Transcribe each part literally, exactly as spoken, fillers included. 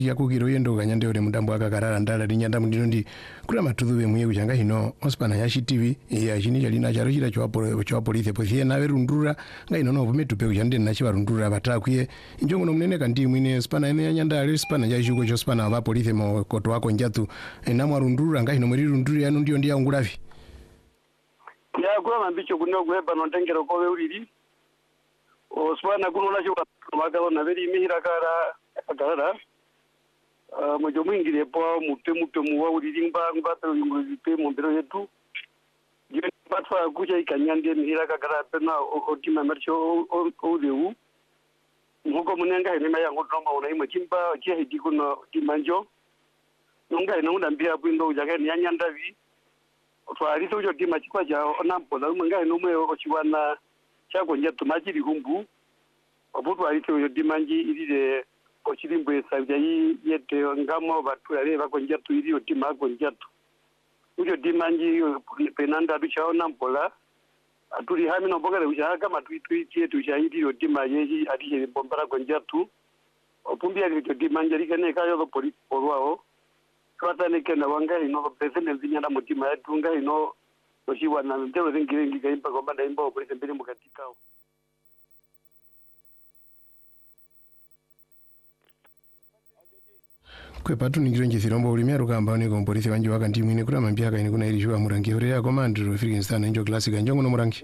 yakukiro yendo kanyande ore mudambo akakarara ndala rinyanda mundino ndi kula matudhu emuye kuchanga hino ospana yashi T V ya chini chalina charo chira chwa chwa police posie na verundura ngai nono vumetu pe kuchande na chivarundura batakwiye injongo no munene kandi mwine spana ene yanyanda ali spana ya shuko cho spana va police mo koto wako njatu na mwarundura ngai no muri rundura yanu ndio ndia ngulavi ya kwa mambicho kuno kweba no tengero ko uriri o spana kuno la shuka makalo na veri mihira kara kara mojo mwingire po mute mute muwa uriri mba mba to yimbe mo mbero yetu je patwa kuja ikanyande mihira kara pena otima mercho o deu ngoko munenga ine maya ngotomba una imwe chimba che hidi kuno timanjo nonga ina undambia bwindo ujake nyanyanda vi twali tojo tima chikwa ja onampola munga ino mwe ochiwana chako njetu majiri kumbu obutu ali tojo dimanji ilile ochilimbe sabya yi yete ngamo batu ale bakonjatu ili otima konjatu ujo dimanji penanda bichaona mpola atuli hamino bogale ujaga matwitwi yetu shahidi otima yeji adije bombara konjatu opumbia lito dimanji likane kayo do polisi polwao kwatane kena wanga ino presene zinyana mutima yetu nga ino oshiwa na ndero zingirengi kaimpa kombanda imba polisi mbele mukatikao kwe patu ningirenje sirombo ulimia rukamba one kompolisi wanji wakanti mwine kula mambiaka ine kuna ilishuwa murangi ore ya komandro African njo klasika njongo no murangi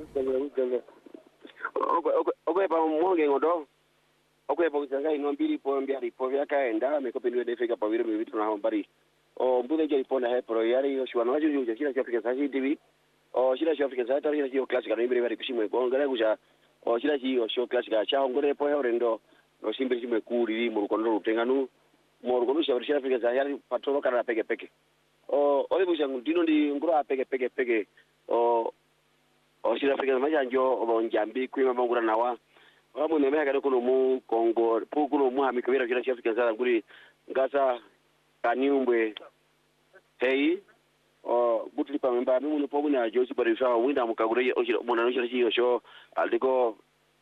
okwe pa mwonge ngodo okwe pa kuchanga ino mbili po mbia ripo vya kaenda mekopendwe defeka pa vile mbitu na hambari o mbude je ripo na hepro yari yoshua na waju yuja kila African Sasa T V o shila shi African Sasa tari shi klasika no mbili bari kushimwe ko ngara kuja o shila shi o show klasika cha ngore po ya orendo no simbiri shimwe kuri mu rukondo rutenganu morukono shauri Afrika za yari patrolo kana peke peke o ole busha ndino ndi ngura peke peke peke o o shira Afrika maja njo obonjambi kwima bangura nawa wabo nemeka kana kuno mu Kongo pu kuno mu amikabira kila Afrika za nguri ngasa kaniumbwe hey o butli pa memba mu no pobu na josi barisa winda mukagure o shira mona no shira shi sho aldiko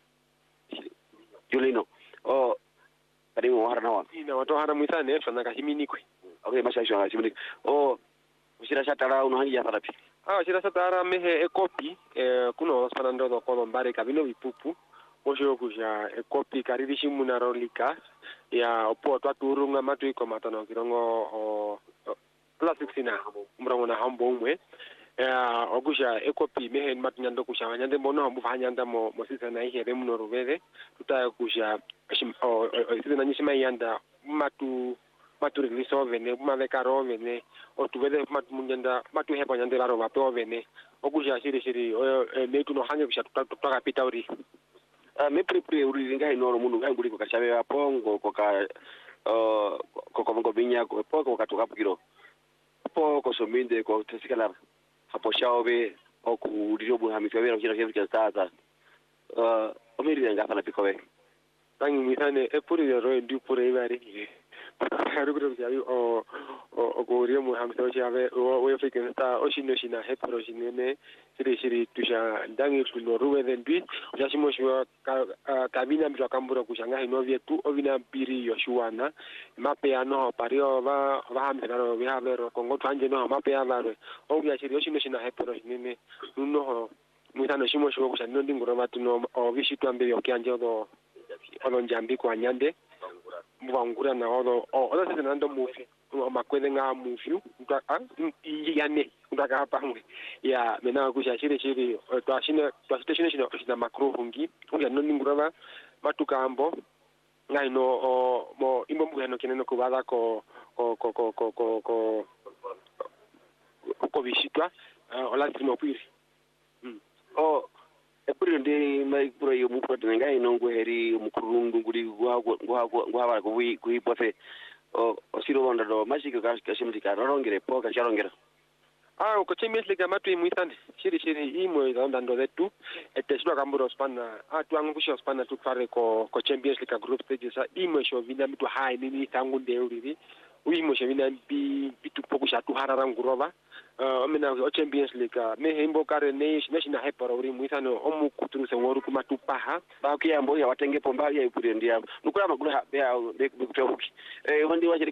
Julino o kadi mo harana wa ina wato hara muisane fana ka himinikwe okay masha shwa himinikwe o ushira shatara uno hanja farapi ah ushira shatara mehe e copy eh kuno spanando do kono mbare kabino bipupu osho kusha e copy karibishi munarolika ya opo twaturunga matu iko matano kirongo o plastic sina mrongo na hambo umwe eh ogusha e copy mehe matunyando kusha wanyande mono mbu fanyanda mo mosisa na ihe remuno rubere tutaya kusha o sisi na nyishima yanda matu matu release ovene maveka rovene o tuvede matu munjanda matu hepa nyande laro vape ovene ogusha shiri shiri netu no hanye kusha tutaka pita uri me prepare uri ngai no mundu ngai nguli ko kashabe apongo ko ka ko ko ngo binya ko poko katuka pukiro po ko sominde ko tesikala hapo shaobe o ku dirobu hamifawera kila kitu sasa uh omiri ngafana pikowe tangi misane e puri yo ro ndi puri bari haru gro jawi o o ko rio mu hamso chave o we African Star o shino shina hepro shinene siri siri tusha ndangi kuno ruwe den bi jashimo shwa kabina mjwa kambura kushanga hino vyetu ovina biri yoshuana mape ano pario va va hamdano we have ro kongo twanje no mape avaro o ya siri o shino shina hepro shinene nuno misano shimo shwa kushanga ndingoro batu no o vishitu ambe yokyanje do olonjambi kwa nyande mwangura na ono o oda sese nando mufi o makwele nga mufi nta a yane ndaka hapa mwe ya mena kusha shiri shiri twa shine twa station shine shina makro hungi unga no ninguraba matukambo ngai no o mo imbo mbuheno kineno kubada ko ko ko ko ko ko ko ko bishitwa ola sino piri o epuri ndi mai pura yo mupro tenga inongo heri mukurungu ngudi gwa gwa gwa ko wi ku ipofe o osiro wonda do mashika ka kashimtika rorongere poka charongera ah ko chemis liga matu imuitane shiri shiri imo onda ndo letu eteshwa kamburo spana atu angusha spana tu fare ko ko Champions League group stage sa imo sho vina mitu hai nini tangu ndeuri uimo sho vina bi bitu pokusha tu harara ngurova uh mina o Champions League me hembo kare ne national hyper uri muisano omu kuturuse woru kuma tupaha ba kiyambo ya watenge pomba ya ipuri ndia nukura magula ya de kutoki eh wandi wachiri